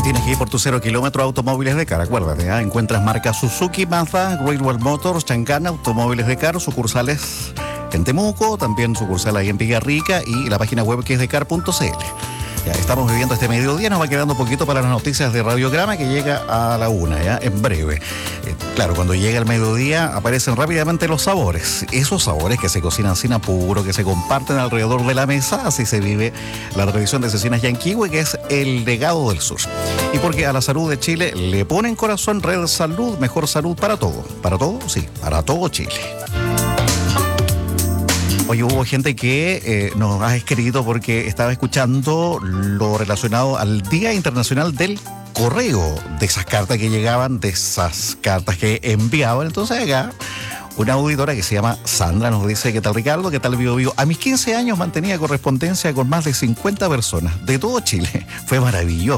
Tienes que ir por tu 0 kilómetro Automóviles de Car, acuérdate, ¿eh? Encuentras marcas Suzuki, Mazda, Great Wall Motors, Chancana, Automóviles de Car, sucursales en Temuco, también sucursal ahí en Villarrica y la página web que es decar.cl. Ya estamos viviendo este mediodía, nos va quedando poquito para las noticias de Radiograma que llega a la 1, ya en breve. Claro, cuando llega el mediodía aparecen rápidamente los sabores, esos sabores que se cocinan sin apuro, que se comparten alrededor de la mesa, así se vive la tradición de Cecinas Yanquihue, que es el legado del sur. Y porque a la salud de Chile le ponen corazón, Red Salud, mejor salud para todo. ¿Para todo? Sí, para todo Chile. Hoy hubo gente que nos ha escrito porque estaba escuchando lo relacionado al Día Internacional del Correo, de esas cartas que llegaban, de esas cartas que enviaban. Entonces acá una auditora que se llama Sandra nos dice: ¿qué tal, Ricardo? ¿Qué tal, Bio Bio? A mis 15 años mantenía correspondencia con más de 50 personas de todo Chile. Fue maravilloso.